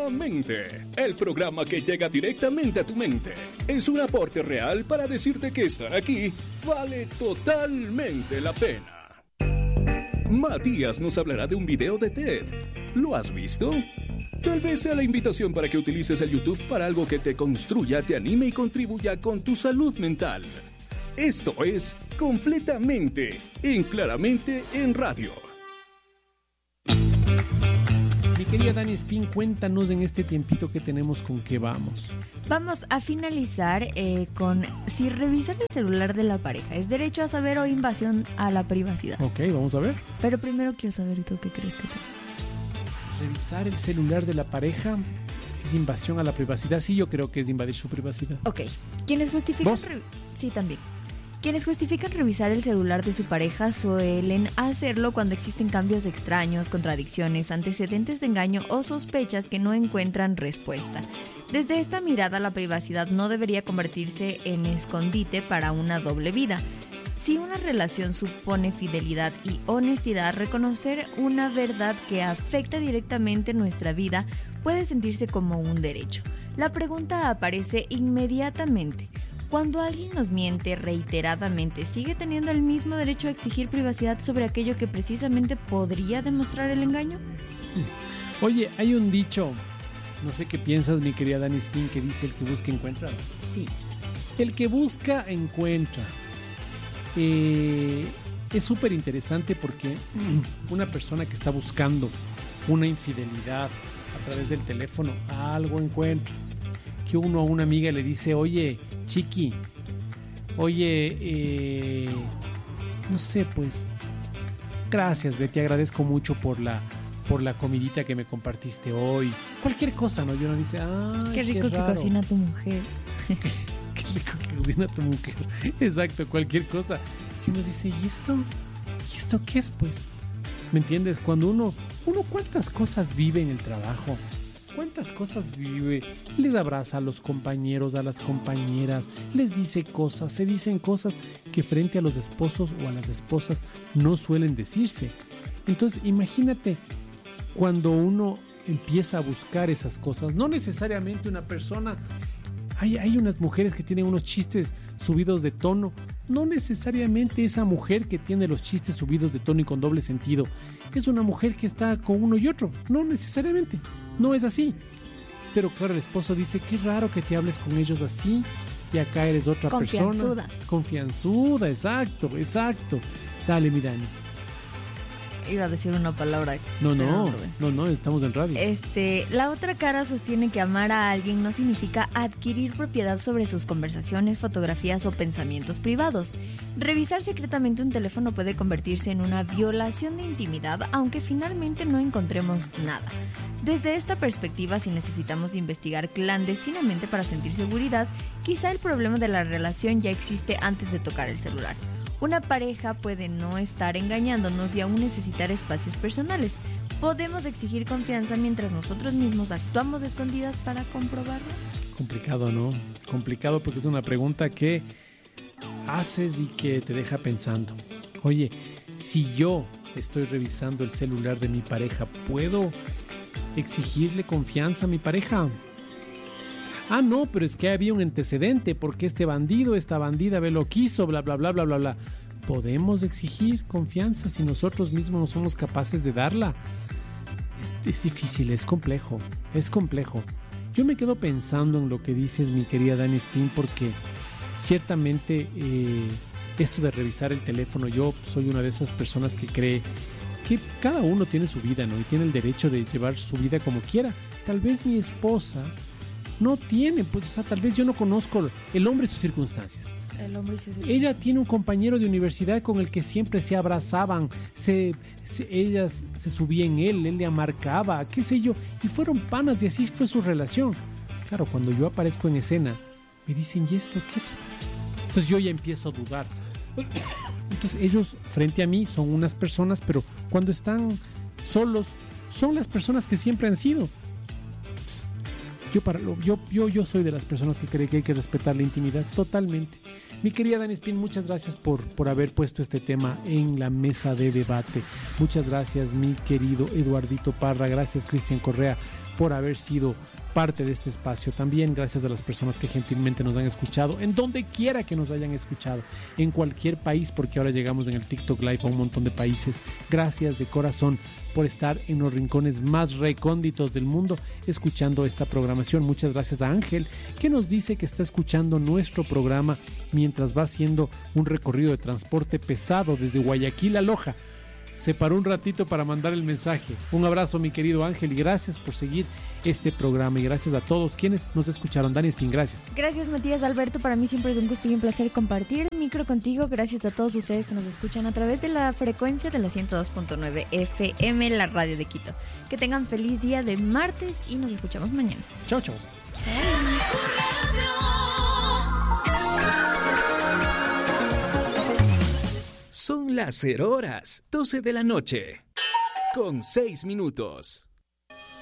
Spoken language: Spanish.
Completamente, el programa que llega directamente a tu mente. Es un aporte real para decirte que estar aquí vale totalmente la pena. Matías nos hablará de un video de TED. ¿Lo has visto? Tal vez sea la invitación para que utilices el YouTube para algo que te construya, te anime y contribuya con tu salud mental. Esto es Completamente, en Claramente en Radio. Mi querida Dani Espín, cuéntanos en este tiempito que tenemos con qué vamos. Vamos a finalizar con si revisar el celular de la pareja es derecho a saber o invasión a la privacidad. Ok, vamos a ver. Pero primero quiero saber, ¿y tú qué crees que sea? Revisar el celular de la pareja es invasión a la privacidad. Sí, yo creo que es invadir su privacidad. Ok. Quienes justifican... ¿Vos? Sí, también. Quienes justifican revisar el celular de su pareja suelen hacerlo cuando existen cambios extraños, contradicciones, antecedentes de engaño o sospechas que no encuentran respuesta. Desde esta mirada, la privacidad no debería convertirse en escondite para una doble vida. Si una relación supone fidelidad y honestidad, reconocer una verdad que afecta directamente nuestra vida puede sentirse como un derecho. La pregunta aparece inmediatamente. Cuando alguien nos miente reiteradamente, ¿sigue teniendo el mismo derecho a exigir privacidad sobre aquello que precisamente podría demostrar el engaño? Oye, hay un dicho, no sé qué piensas, mi querida Dani Spin, que dice: el que busca encuentra. Sí. El que busca encuentra. Es súper interesante porque una persona que está buscando una infidelidad a través del teléfono, algo encuentra. Que uno a una amiga le dice: oye, chiqui, oye, no sé, pues, gracias, Betty, agradezco mucho por la comidita que me compartiste hoy. Cualquier cosa, ¿no? Y uno dice: ay, qué rico que cocina tu mujer. Qué rico que cocina tu mujer. Exacto, cualquier cosa. Y uno dice: ¿y esto? ¿Y esto qué es, pues? ¿Me entiendes? Cuando uno cuántas cosas vive en el trabajo. ¿Cuántas cosas vive? Les abraza a los compañeros, a las compañeras, les dice cosas, se dicen cosas que frente a los esposos o a las esposas no suelen decirse. Entonces, imagínate cuando uno empieza a buscar esas cosas. No necesariamente una persona... Hay unas mujeres que tienen unos chistes subidos de tono. No necesariamente esa mujer que tiene los chistes subidos de tono y con doble sentido es una mujer que está con uno y otro. No necesariamente. No es así. Pero claro, el esposo dice: qué raro que te hables con ellos así y acá eres otra persona. Confianzuda, exacto. Dale, mi Dani. Iba a decir una palabra. No, estamos en radio. La otra cara sostiene que amar a alguien no significa adquirir propiedad sobre sus conversaciones, fotografías o pensamientos privados. Revisar secretamente un teléfono puede convertirse en una violación de intimidad, aunque finalmente no encontremos nada. Desde esta perspectiva, si necesitamos investigar clandestinamente para sentir seguridad, quizá el problema de la relación ya existe antes de tocar el celular. Una pareja puede no estar engañándonos y aún necesitar espacios personales. ¿Podemos exigir confianza mientras nosotros mismos actuamos escondidas para comprobarlo? Complicado, ¿no? Complicado porque es una pregunta que haces y que te deja pensando. Oye, si yo estoy revisando el celular de mi pareja, ¿puedo exigirle confianza a mi pareja? Ah, no, pero es que había un antecedente porque este bandido, esta bandida me lo quiso, bla, bla, bla, bla, bla, bla. ¿Podemos exigir confianza si nosotros mismos no somos capaces de darla? Es difícil, es complejo. Yo me quedo pensando en lo que dices, mi querida Dani Spin, porque ciertamente esto de revisar el teléfono, yo soy una de esas personas que cree que cada uno tiene su vida, ¿no? Y tiene el derecho de llevar su vida como quiera. Tal vez mi esposa no tiene, pues, o sea, tal vez yo no conozco el hombre y sus circunstancias. Ella tiene un compañero de universidad con el que siempre se abrazaban, ella se subía en él le marcaba, qué sé yo, y fueron panas y así fue su relación. Claro, cuando yo aparezco en escena, me dicen: ¿y esto qué es? Entonces yo ya empiezo a dudar. Entonces ellos frente a mí son unas personas, pero cuando están solos son las personas que siempre han sido. Yo soy de las personas que cree que hay que respetar la intimidad totalmente. Mi querida Dani Spin, muchas gracias por haber puesto este tema en la mesa de debate. Muchas gracias, mi querido Eduardito Parra. Gracias, Cristian Correa, por haber sido parte de este espacio. También gracias a las personas que gentilmente nos han escuchado, en donde quiera que nos hayan escuchado, en cualquier país, porque ahora llegamos en el TikTok Live a un montón de países. Gracias de corazón por estar en los rincones más recónditos del mundo escuchando esta programación. Muchas gracias a Ángel, que nos dice que está escuchando nuestro programa mientras va haciendo un recorrido de transporte pesado desde Guayaquil a Loja. Se paró un ratito para mandar el mensaje. Un abrazo, mi querido Ángel, y gracias por seguir este programa, y gracias a todos quienes nos escucharon. Dani Espín, gracias. Gracias, Matías Alberto. Para mí siempre es un gusto y un placer compartir el micro contigo. Gracias a todos ustedes que nos escuchan a través de la frecuencia de la 102.9 FM, la radio de Quito. Que tengan feliz día de martes y nos escuchamos mañana. Chao, chao. Son las 0 horas, 12 de la noche, con 6 minutos.